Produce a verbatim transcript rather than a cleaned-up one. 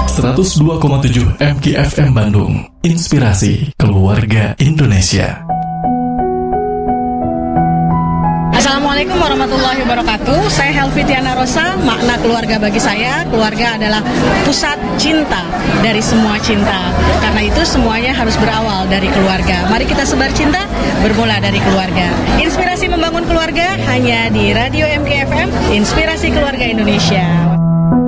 seratus dua koma tujuh M K F M Bandung. Inspirasi keluarga Indonesia. Assalamualaikum warahmatullahi wabarakatuh. Saya Helvitiana Rosa. Makna keluarga bagi saya, keluarga adalah pusat cinta dari semua cinta. Karena itu semuanya harus berawal dari keluarga. Mari kita sebar cinta, bermula dari keluarga. Inspirasi membangun keluarga hanya di Radio M K F M, Inspirasi Keluarga Indonesia.